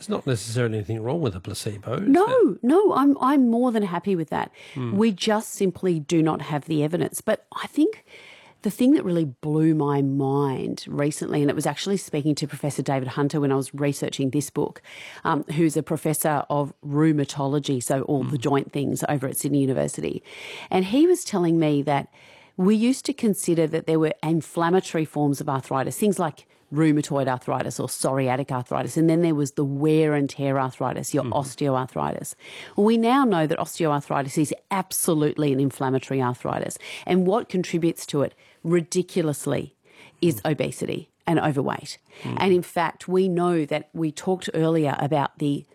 there's not necessarily anything wrong with a placebo. No, I'm more than happy with that. We just simply do not have the evidence. But I think the thing that really blew my mind recently, and it was actually speaking to Professor David Hunter when I was researching this book, who's a professor of rheumatology, so all the joint things over at Sydney University. And he was telling me that we used to consider that there were inflammatory forms of arthritis, things like rheumatoid arthritis or psoriatic arthritis, and then there was the wear and tear arthritis, your osteoarthritis. Well, we now know that osteoarthritis is absolutely an inflammatory arthritis, and what contributes to it ridiculously is obesity and overweight. And in fact, we know that we talked earlier about the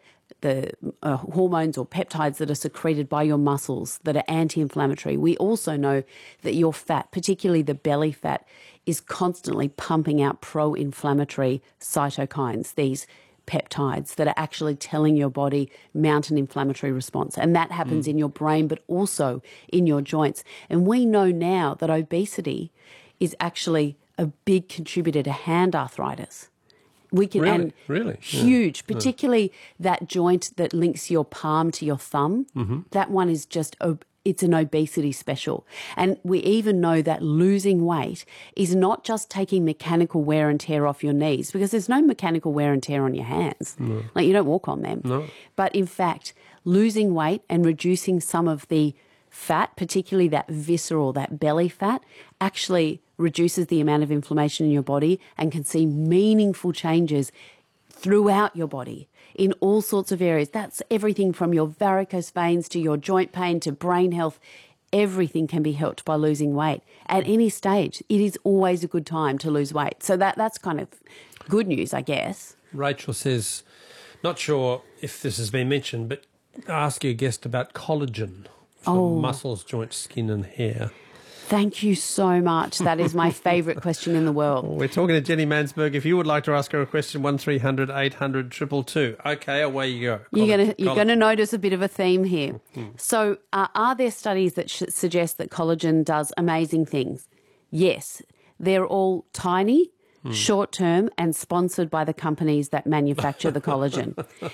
hormones or peptides that are secreted by your muscles that are anti-inflammatory. We also know that your fat, particularly the belly fat, is constantly pumping out pro-inflammatory cytokines, these peptides that are actually telling your body mount an inflammatory response. And that happens in your brain, but also in your joints. And we know now that obesity is actually a big contributor to hand arthritis. We can Really? Huge, particularly that joint that links your palm to your thumb. That one is just it's an obesity special. And we even know that losing weight is not just taking mechanical wear and tear off your knees, because there's no mechanical wear and tear on your hands. Like, you don't walk on them. No. But in fact, losing weight and reducing some of the fat, particularly that visceral, that belly fat, actually reduces the amount of inflammation in your body and can see meaningful changes throughout your body in all sorts of areas. That's everything from your varicose veins to your joint pain to brain health. Everything can be helped by losing weight at any stage. It is always a good time to lose weight. So that's kind of good news, I guess. Rachel says, not sure if this has been mentioned, but ask your guest about collagen for muscles, joints, skin and hair. Thank you so much. That is my favourite question in the world. We're talking to Jenny Mansberg. If you would like to ask her a question, 1300 800 222. Okay, away you go. You're going to notice a bit of a theme here. So are there studies that suggest that collagen does amazing things? Yes. They're all tiny, short-term and sponsored by the companies that manufacture the collagen.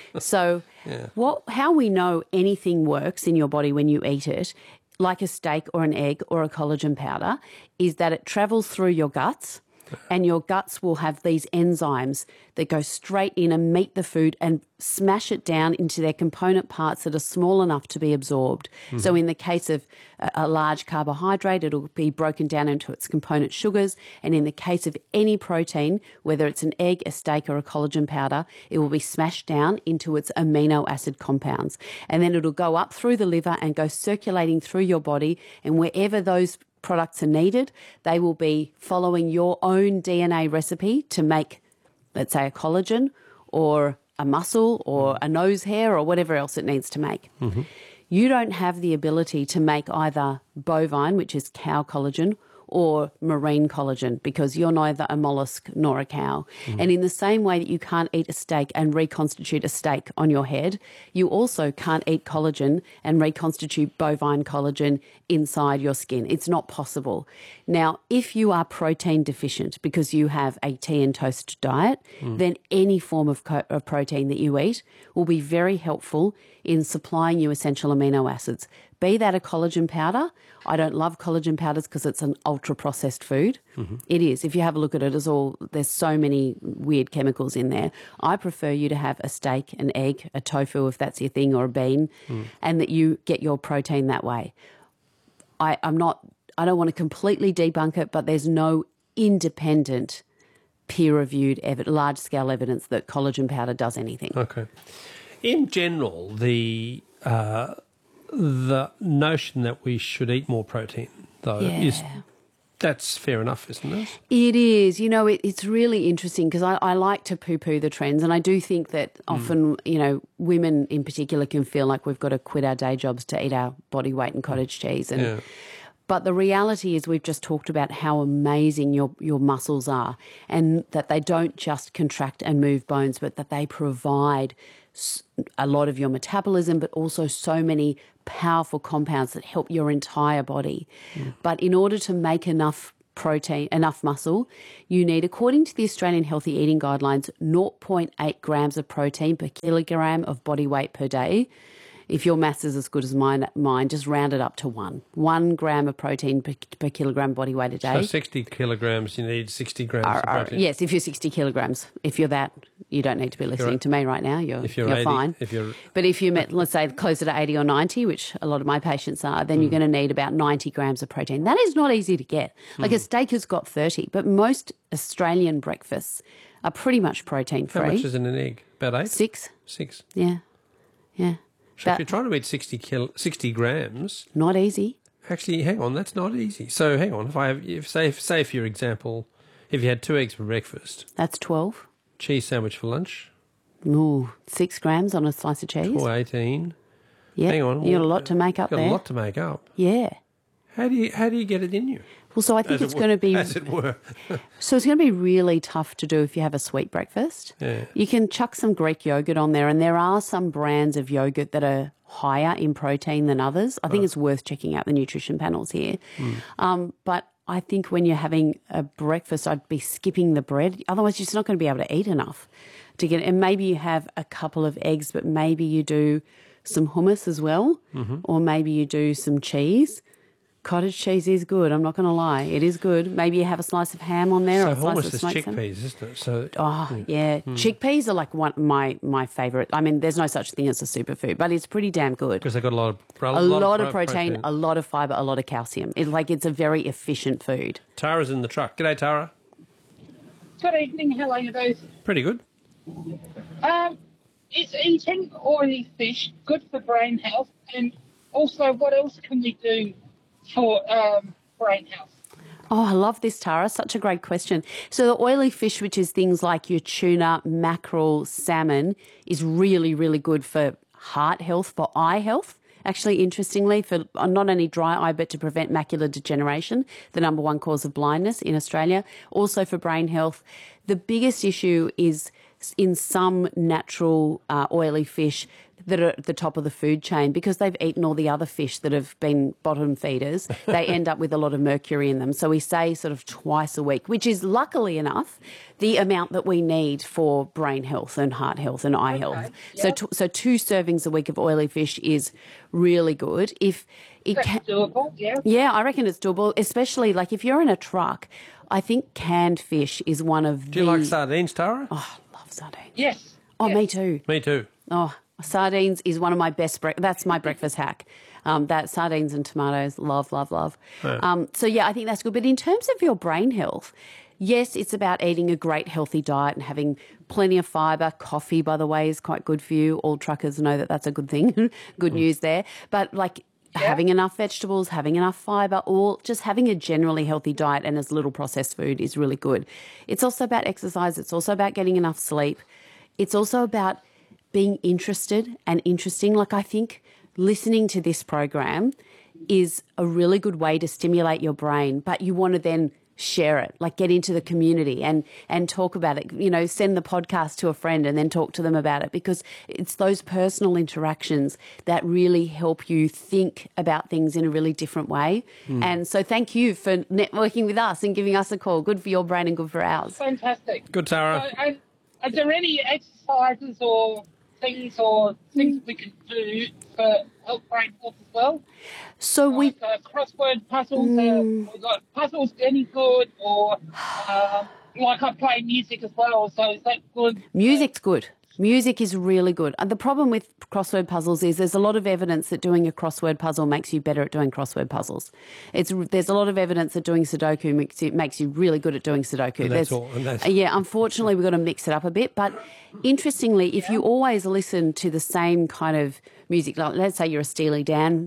So how we know anything works in your body when you eat it, like a steak or an egg or a collagen powder, is that it travels through your guts, and your guts will have these enzymes that go straight in and meet the food and smash it down into their component parts that are small enough to be absorbed. So in the case of a large carbohydrate, it'll be broken down into its component sugars. And in the case of any protein, whether it's an egg, a steak or a collagen powder, it will be smashed down into its amino acid compounds. And then it'll go up through the liver and go circulating through your body, and wherever those products are needed, they will be following your own DNA recipe to make, let's say, a collagen or a muscle or a nose hair or whatever else it needs to make. You don't have the ability to make either bovine, which is cow collagen, or marine collagen, because you're neither a mollusk nor a cow. And in the same way that you can't eat a steak and reconstitute a steak on your head, you also can't eat collagen and reconstitute bovine collagen inside your skin. It's not possible. Now, if you are protein deficient because you have a tea and toast diet, then any form of protein that you eat will be very helpful in supplying you essential amino acids. Be that a collagen powder. I don't love collagen powders because it's an ultra-processed food. It is. If you have a look at it, there's so many weird chemicals in there. I prefer you to have a steak, an egg, a tofu, if that's your thing, or a bean, and that you get your protein that way. I don't want to completely debunk it, but there's no independent, peer-reviewed, large-scale evidence that collagen powder does anything. Okay. In general, the notion that we should eat more protein, though, that's fair enough, isn't it? It is. You know, it's really interesting because I like to poo-poo the trends, and I do think that often, women in particular can feel like we've got to quit our day jobs to eat our body weight in cottage cheese. But the reality is we've just talked about how amazing your muscles are, and that they don't just contract and move bones, but that they provide a lot of your metabolism, but also so many powerful compounds that help your entire body. But in order to make enough protein, enough muscle, you need, according to the Australian Healthy Eating Guidelines, 0.8 grams of protein per kilogram of body weight per day. If your maths is as good as mine, just round it up to 1. 1 gram of protein per kilogram body weight a day. So 60 kilograms, you need 60 grams of protein. Yes, if you're 60 kilograms. If you're that, you don't need to be listening to me right now. You're 80, fine. But if you're, let's say, closer to 80 or 90, which a lot of my patients are, then you're going to need about 90 grams of protein. That is not easy to get. Like a steak has got 30, but most Australian breakfasts are pretty much protein-free. How much is in an egg? About 8? 6. 6. Yeah. So if you're trying to eat 60 grams... Not easy. Actually, hang on, that's not easy. So hang on, say for your example, if you had 2 eggs for breakfast... That's 12. Cheese sandwich for lunch... Ooh, 6 grams on a slice of cheese. Or 18. Yeah, hang on. You got a lot to make up there. Got a lot to make up. Yeah. How do you get it in you? Well, so I think it's going to be... As it were. So it's going to be really tough to do if you have a sweet breakfast. Yeah. You can chuck some Greek yogurt on there, and there are some brands of yogurt that are higher in protein than others. I think it's worth checking out the nutrition panels here. But I think when you're having a breakfast, I'd be skipping the bread. Otherwise, you're just not going to be able to eat enough to get it. And maybe you have a couple of eggs, but maybe you do some hummus as well, or maybe you do some cheese. Cottage cheese is good, I'm not going to lie. It is good. Maybe you have a slice of ham on there. So or a slice hummus of is smoked chickpeas, salmon. isn't it? So, yeah. Chickpeas are like my favourite. I mean, there's no such thing as a superfood, but it's pretty damn good. Because they've got a lot of protein, a lot of fibre, a lot of calcium. It's a very efficient food. Tara's in the truck. G'day, Tara. Good evening. How are you both? Pretty good. Is eating oily fish good for brain health? And also, what else can we do for brain health? Oh, I love this, Tara. Such a great question. So the oily fish, which is things like your tuna, mackerel, salmon, is really, really good for heart health, for eye health. Actually, interestingly, for not only dry eye, but to prevent macular degeneration, the number one cause of blindness in Australia. Also for brain health. The biggest issue is in some natural oily fish that are at the top of the food chain, because they've eaten all the other fish that have been bottom feeders, they end up with a lot of mercury in them. So we say sort of twice a week, which is luckily enough the amount that we need for brain health and heart health and eye health. Yep. So 2 servings a week of oily fish is really good. If it That's doable, yeah. Yeah, I reckon it's doable, especially like if you're in a truck. I think canned fish is one of Do you like sardines, Tara? Oh, I love sardines. Yes. Oh, yes. me too. Me too. Oh, sardines is one of my best. That's my breakfast hack. That sardines and tomatoes, love. Yeah. So yeah, I think that's good. But in terms of your brain health, yes, it's about eating a great healthy diet and having plenty of fibre. Coffee, by the way, is quite good for you. All truckers know that that's a good thing. Good news there. But like having enough vegetables, having enough fibre, or just having a generally healthy diet and as little processed food is really good. It's also about exercise. It's also about getting enough sleep. It's also about being interested and interesting. Like I think listening to this program is a really good way to stimulate your brain, but you want to then share it, like get into the community and talk about it, send the podcast to a friend and then talk to them about it, because it's those personal interactions that really help you think about things in a really different way. And so thank you for networking with us and giving us a call. Good for your brain and good for ours. Fantastic. Good, Tara. So, are there any exercises or things we can do for help brain health as well? So like, crossword puzzles. We've got puzzles any good, or like I play music as well. So is that good? Music's good. Music is really good. And the problem with crossword puzzles is there's a lot of evidence that doing a crossword puzzle makes you better at doing crossword puzzles. There's a lot of evidence that doing Sudoku makes you really good at doing Sudoku. Yeah, unfortunately, we've got to mix it up a bit. But interestingly, if you always listen to the same kind of music, like let's say you're a Steely Dan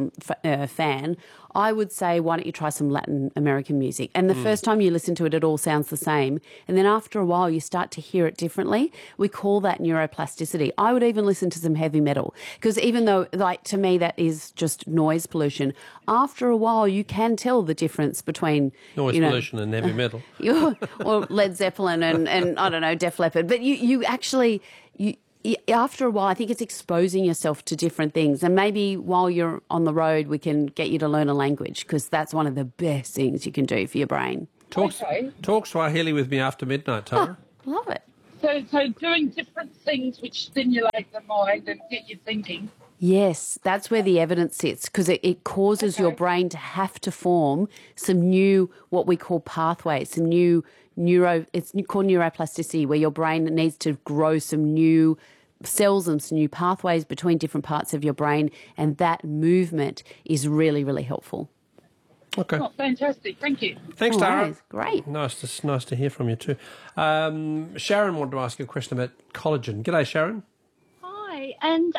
fan, I would say, why don't you try some Latin American music? And the first time you listen to it, it all sounds the same. And then after a while, you start to hear it differently. We call that neuroplasticity. I would even listen to some heavy metal, because even though, like, to me, that is just noise pollution, after a while, you can tell the difference between Noise pollution and heavy metal. or Led Zeppelin and I don't know, Def Leppard. But you actually... after a while, I think it's exposing yourself to different things. And maybe while you're on the road, we can get you to learn a language, because that's one of the best things you can do for your brain. Talk Swahili with me after midnight, Tara. Oh, love it. So doing different things which stimulate the mind and get you thinking. Yes, that's where the evidence sits, because it causes your brain to have to form some new, what we call pathways, some new it's called neuroplasticity, where your brain needs to grow some new cells and some new pathways between different parts of your brain, and that movement is really, really helpful. Okay. Oh, fantastic. Thank you. Thanks, Tara. Nice. Great. Nice to hear from you too. Sharon wanted to ask you a question about collagen. G'day, Sharon. Hi, and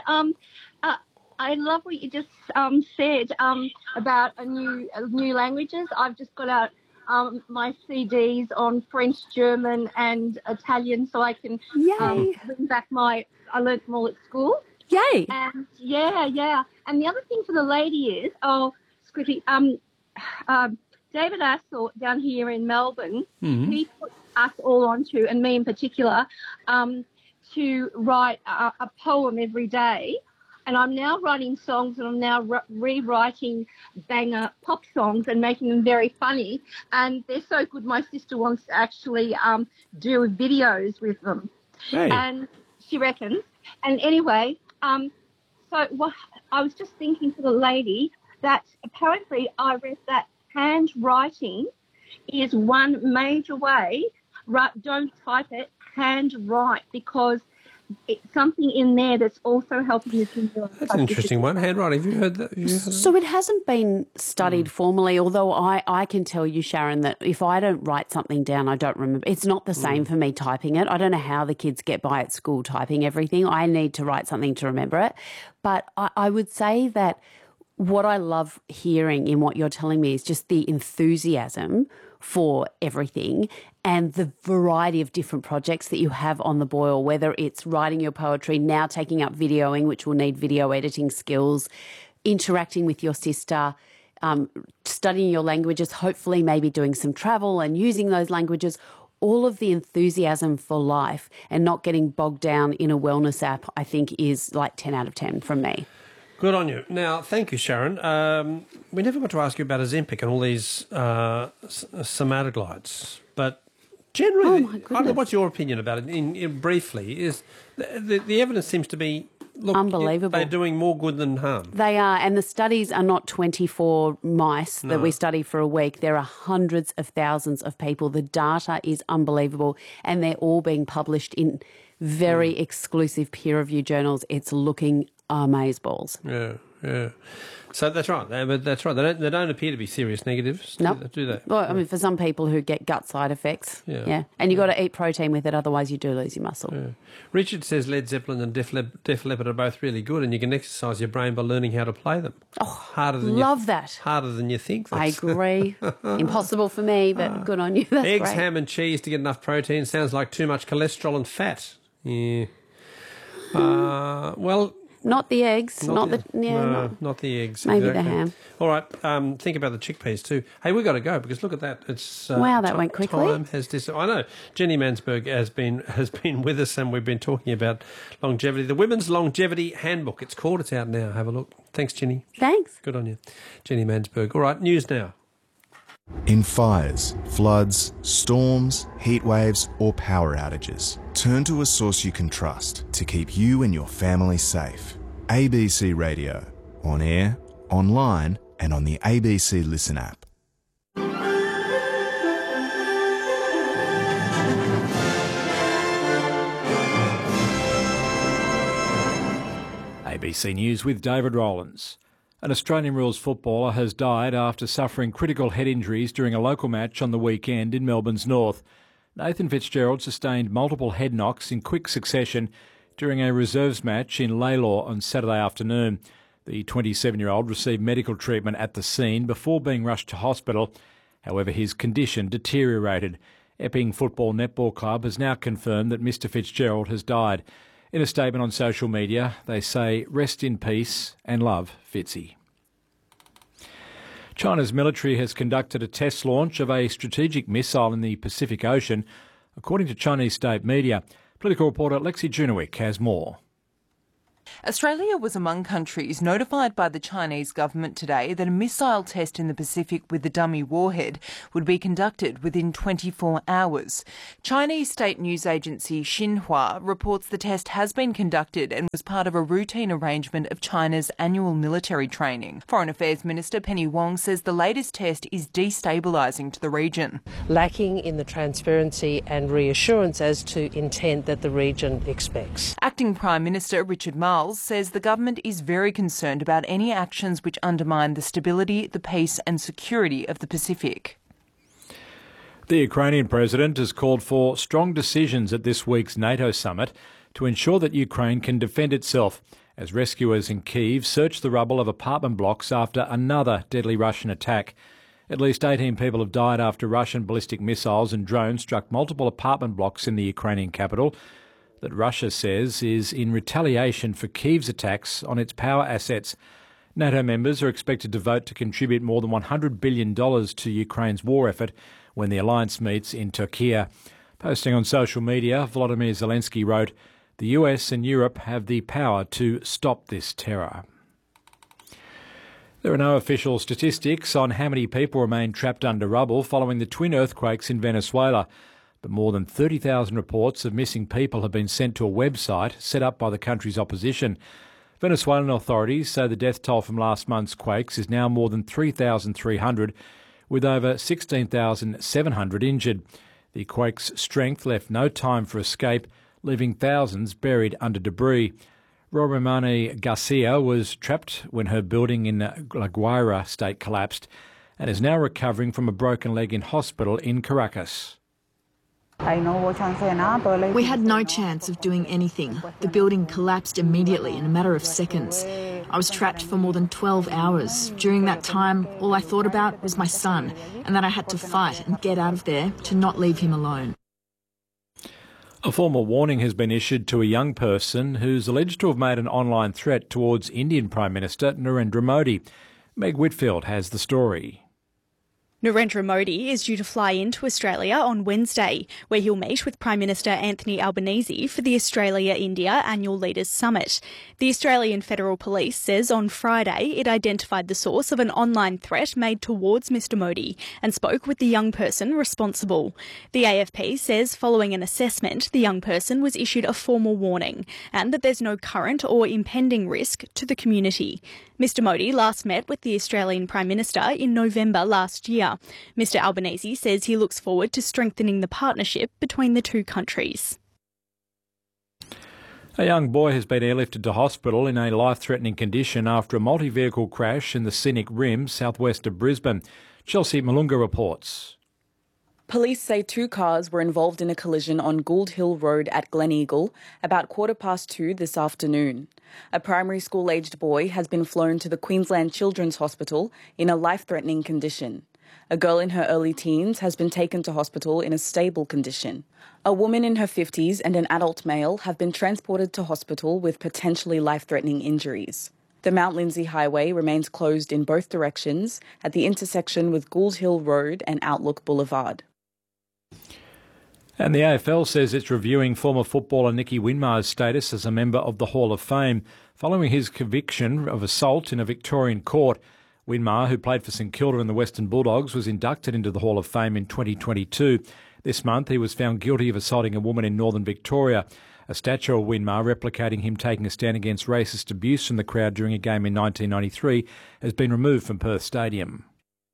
I love what you just said about new languages. I've just got out my CDs on French, German, and Italian, so I can bring back I learnt them all at school. Yay! And yeah. And the other thing for the lady is, Squiffy, David Assel down here in Melbourne, he put us all onto, and me in particular, to write a poem every day. And I'm now writing songs, and I'm now rewriting banger pop songs and making them very funny. And they're so good, my sister wants to actually do videos with them. Hey. And she reckons. And anyway, so what I was just thinking for the lady that apparently I read that handwriting is one major way. Don't type it, handwrite, because it's something in there that's also helping you to. That's an interesting one. Handwriting. Have you heard that? So it hasn't been studied formally, although I can tell you, Sharon, that if I don't write something down, I don't remember. It's not the same for me typing it. I don't know how the kids get by at school typing everything. I need to write something to remember it. But I would say that what I love hearing in what you're telling me is just the enthusiasm for everything and the variety of different projects that you have on the boil, whether it's writing your poetry, now taking up videoing, which will need video editing skills, interacting with your sister, studying your languages, hopefully maybe doing some travel and using those languages, all of the enthusiasm for life and not getting bogged down in a wellness app, I think is like 10 out of 10 from me. Good on you. Now, thank you, Sharon. We never got to ask you about Ozempic and all these semaglutides, but generally, I don't know, what's your opinion about it? In briefly, is the evidence seems to be unbelievable. They're doing more good than harm. They are, and the studies are not 24 mice that we study for a week. There are hundreds of thousands of people. The data is unbelievable, and they're all being published in very exclusive peer-reviewed journals. It's looking amazeballs. Yeah. So that's right. That's right. They don't appear to be serious negatives. No, do they? Well, I mean, for some people who get gut side effects, and you've got to eat protein with it, otherwise you do lose your muscle. Yeah. Richard says Led Zeppelin and Def Leppard are both really good, and you can exercise your brain by learning how to play them. Oh, harder than you think. I agree. Impossible for me, but good on you. That's eggs, great. ham, and cheese to get enough protein sounds like too much cholesterol and fat. Yeah. Well. Not the eggs. Not the eggs. Maybe exactly. the ham. All right. Think about the chickpeas too. Hey, we've got to go because look at that. It's wow, that went quickly. Time has I know. Jenny Mansberg has been with us, and we've been talking about longevity. The Women's Longevity Handbook. It's called. It's out now. Have a look. Thanks, Jenny. Thanks. Good on you, Jenny Mansberg. All right. News now. In fires, floods, storms, heat waves or power outages, turn to a source you can trust to keep you and your family safe. ABC Radio. On air, online and on the ABC Listen app. ABC News with David Rowlands. An Australian rules footballer has died after suffering critical head injuries during a local match on the weekend in Melbourne's north. Nathan Fitzgerald sustained multiple head knocks in quick succession during a reserves match in Laylaw on Saturday afternoon. The 27-year-old received medical treatment at the scene before being rushed to hospital. However, his condition deteriorated. Epping Football Netball Club has now confirmed that Mr Fitzgerald has died. In a statement on social media, they say, "Rest in peace and love, Fitzy." China's military has conducted a test launch of a strategic missile in the Pacific Ocean. According to Chinese state media, Political reporter Lexi Junowick has more. Australia was among countries notified by the Chinese government today that a missile test in the Pacific with the dummy warhead would be conducted within 24 hours. Chinese state news agency Xinhua reports the test has been conducted and was part of a routine arrangement of China's annual military training. Foreign Affairs Minister Penny Wong says the latest test is destabilising to the region. Lacking in the transparency and reassurance as to intent that the region expects. Acting Prime Minister Richard Marles says the government is very concerned about any actions which undermine the stability, the peace and security of the Pacific. The Ukrainian president has called for strong decisions at this week's NATO summit to ensure that Ukraine can defend itself as rescuers in Kyiv search the rubble of apartment blocks after another deadly Russian attack. At least 18 people have died after Russian ballistic missiles and drones struck multiple apartment blocks in the Ukrainian capital that Russia says is in retaliation for Kyiv's attacks on its power assets. NATO members are expected to vote to contribute more than $100 billion to Ukraine's war effort when the alliance meets in Turkey. Posting on social media, Volodymyr Zelensky wrote, "The US and Europe have the power to stop this terror." There are no official statistics on how many people remain trapped under rubble following the twin earthquakes in Venezuela, but more than 30,000 reports of missing people have been sent to a website set up by the country's opposition. Venezuelan authorities say the death toll from last month's quakes is now more than 3,300, with over 16,700 injured. The quake's strength left no time for escape, leaving thousands buried under debris. Romani Garcia was trapped when her building in La Guaira state collapsed and is now recovering from a broken leg in hospital in Caracas. We had no chance of doing anything. The building collapsed immediately in a matter of seconds. I was trapped for more than 12 hours. During that time, all I thought about was my son and that I had to fight and get out of there to not leave him alone. A formal warning has been issued to a young person who's alleged to have made an online threat towards Indian Prime Minister Narendra Modi. Meg Whitfield has the story. Narendra Modi is due to fly into Australia on Wednesday, where he'll meet with Prime Minister Anthony Albanese for the Australia-India Annual Leaders Summit. The Australian Federal Police says on Friday it identified the source of an online threat made towards Mr Modi and spoke with the young person responsible. The AFP says following an assessment, the young person was issued a formal warning and that there's no current or impending risk to the community. Mr Modi last met with the Australian Prime Minister in November last year. Mr Albanese says he looks forward to strengthening the partnership between the two countries. A young boy has been airlifted to hospital in a life-threatening condition after a multi-vehicle crash in the scenic Rim, southwest of Brisbane. Chelsea Malunga reports. Police say 2 cars were involved in a collision on Gould Hill Road at Gleneagle about 2:15 this afternoon. A primary school-aged boy has been flown to the Queensland Children's Hospital in a life-threatening condition. A girl in her early teens has been taken to hospital in a stable condition. A woman in her 50s and an adult male have been transported to hospital with potentially life-threatening injuries. The Mount Lindesay Highway remains closed in both directions at the intersection with Gould Hill Road and Outlook Boulevard. And the AFL says it's reviewing former footballer Nicky Winmar's status as a member of the Hall of Fame following his conviction of assault in a Victorian court. Winmar, who played for St Kilda and the Western Bulldogs, was inducted into the Hall of Fame in 2022. This month he was found guilty of assaulting a woman in northern Victoria. A statue of Winmar replicating him taking a stand against racist abuse from the crowd during a game in 1993 has been removed from Perth Stadium.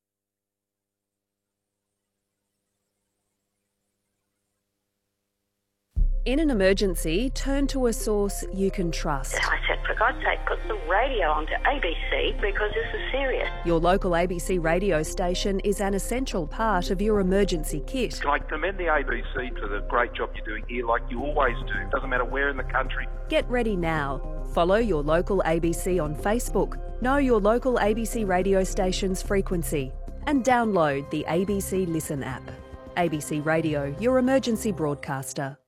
In an emergency, turn to a source you can trust. I said, for God's sake, put the radio onto ABC because this is serious. Your local ABC radio station is an essential part of your emergency kit. I commend the ABC for the great job you're doing here, like you always do. Doesn't matter where in the country. Get ready now. Follow your local ABC on Facebook. Know your local ABC radio station's frequency. And download the ABC Listen app. ABC Radio, your emergency broadcaster.